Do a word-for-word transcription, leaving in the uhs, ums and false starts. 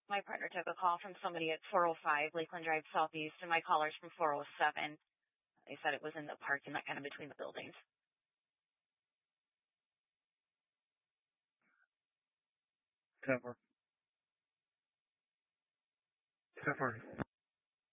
My partner took a call from somebody at four oh five Lakeland Drive Southeast, and my caller's from four oh seven. They said it was in the parking lot kind of between the buildings. Cover. Cover.